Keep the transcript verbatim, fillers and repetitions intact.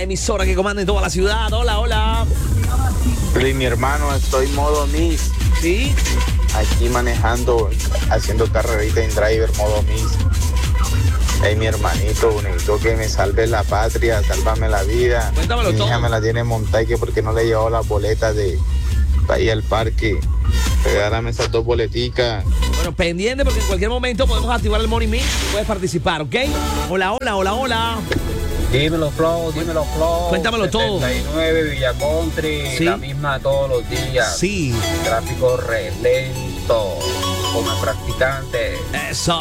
emisora que comanda en toda la ciudad. Hola, hola. Play, mi hermano, estoy modo Miss. ¿Sí? Aquí manejando, haciendo carrerita en driver, modo Miss. Hey, mi hermanito, necesito que me salve la patria, sálvame la vida. Cuéntamelo Mi todo. hija me la tiene montada y que porque no le he llevado las boletas de para ir al parque. Regálame esas dos boleticas. Bueno, pendiente porque en cualquier momento podemos activar el Morning Mix y puedes participar, ¿ok? Hola, hola, hola, hola. Dímelo, Flow, dímelo, Flow. Cuéntamelo todo. setenta y nueve Villa Country, Sí. la misma todos los días. Sí. Tráfico re lento, como practicante. Eso.